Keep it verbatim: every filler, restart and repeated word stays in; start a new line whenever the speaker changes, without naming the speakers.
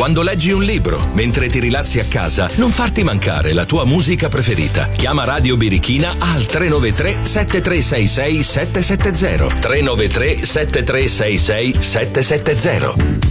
quando leggi un libro, mentre ti rilassi a casa, non farti mancare la tua musica preferita. Chiama Radio Birichina al tre nove tre sette tre sei sei sette sette zero tre nove tre sette tre sei sei sette sette zero.